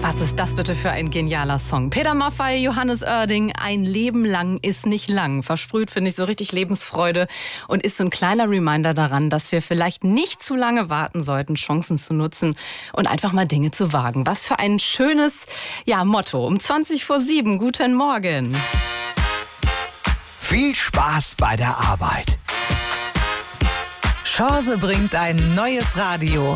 Was ist das bitte für ein genialer Song? Peter Maffay, Johannes Oerding, ein Leben lang ist nicht lang. Versprüht, finde ich, so richtig Lebensfreude und ist so ein kleiner Reminder daran, dass wir vielleicht nicht zu lange warten sollten, Chancen zu nutzen und einfach mal Dinge zu wagen. Was für ein schönes Motto. Um 7:20. Guten Morgen. Viel Spaß bei der Arbeit. Chance bringt ein neues Radio.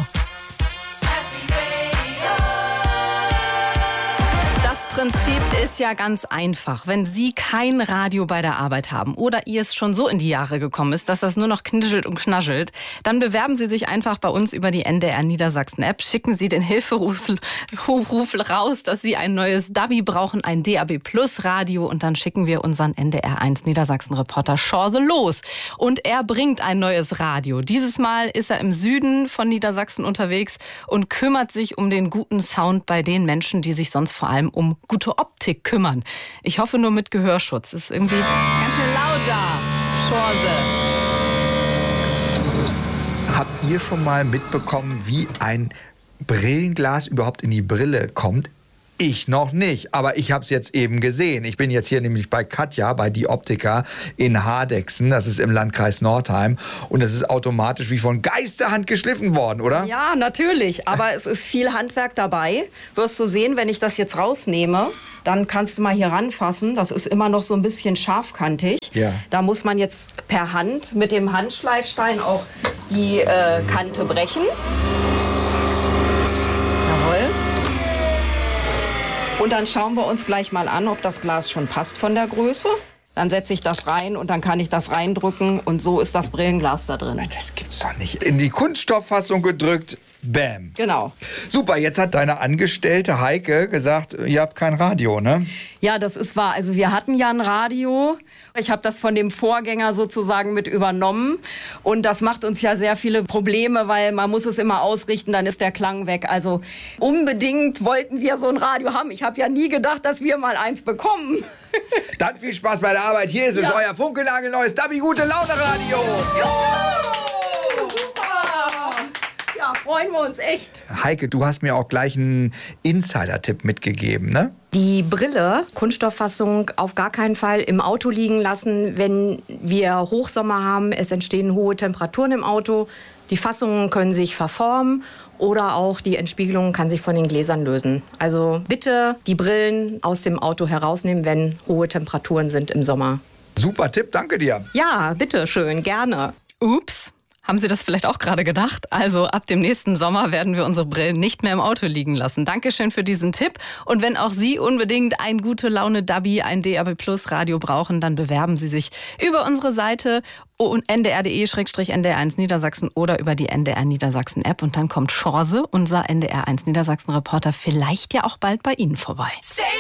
Das Prinzip ist ja ganz einfach. Wenn Sie kein Radio bei der Arbeit haben oder ihr es schon so in die Jahre gekommen ist, dass das nur noch knischelt und knaschelt, dann bewerben Sie sich einfach bei uns über die NDR Niedersachsen App. Schicken Sie den Hilferuf raus, dass Sie ein neues DABI brauchen, ein DAB Plus Radio, und dann schicken wir unseren NDR1 Niedersachsen Reporter Chance los. Und er bringt ein neues Radio. Dieses Mal ist er im Süden von Niedersachsen unterwegs und kümmert sich um den guten Sound bei den Menschen, die sich sonst vor allem um gute Optik kümmern. Ich hoffe nur mit Gehörschutz. Ist irgendwie ganz schön laut da. Chance. Habt ihr schon mal mitbekommen, wie ein Brillenglas überhaupt in die Brille kommt? Ich noch nicht, aber ich habe es jetzt eben gesehen. Ich bin jetzt hier nämlich bei Katja, bei Die Optiker in Hardegsen. Das ist im Landkreis Nordheim. Und das ist automatisch wie von Geisterhand geschliffen worden, oder? Ja, natürlich. Aber es ist viel Handwerk dabei. Wirst du sehen, wenn ich das jetzt rausnehme, dann kannst du mal hier ranfassen. Das ist immer noch so ein bisschen scharfkantig. Ja. Da muss man jetzt per Hand mit dem Handschleifstein auch die Kante brechen. Jawohl. Und dann schauen wir uns gleich mal an, ob das Glas schon passt von der Größe. Dann setze ich das rein und dann kann ich das reindrücken und so ist das Brillenglas da drin. Das gibt's doch nicht. In die Kunststofffassung gedrückt, bam. Genau. Super, jetzt hat deine Angestellte Heike gesagt, ihr habt kein Radio, ne? Ja, das ist wahr. Also wir hatten ja ein Radio. Ich habe das von dem Vorgänger sozusagen mit übernommen. Und das macht uns ja sehr viele Probleme, weil man muss es immer ausrichten, dann ist der Klang weg. Also unbedingt wollten wir so ein Radio haben. Ich habe ja nie gedacht, dass wir mal eins bekommen. Dann viel Spaß bei der Arbeit. Hier ist es, euer funkelnagelneues DABI Gute Laune Radio. Ja, freuen wir uns echt. Heike, du hast mir auch gleich einen Insider-Tipp mitgegeben, ne? Die Brille, Kunststofffassung, auf gar keinen Fall im Auto liegen lassen, wenn wir Hochsommer haben. Es entstehen hohe Temperaturen im Auto. Die Fassungen können sich verformen oder auch die Entspiegelung kann sich von den Gläsern lösen. Also bitte die Brillen aus dem Auto herausnehmen, wenn hohe Temperaturen sind im Sommer. Super Tipp, danke dir. Ja, bitte schön, gerne. Ups. Haben Sie das vielleicht auch gerade gedacht? Also ab dem nächsten Sommer werden wir unsere Brillen nicht mehr im Auto liegen lassen. Dankeschön für diesen Tipp. Und wenn auch Sie unbedingt ein gute Laune DABI, ein DAB Plus Radio brauchen, dann bewerben Sie sich über unsere Seite ndr.de/ndr1 Niedersachsen oder über die NDR Niedersachsen App. Und dann kommt Chance, unser NDR1 Niedersachsen Reporter, vielleicht ja auch bald bei Ihnen vorbei.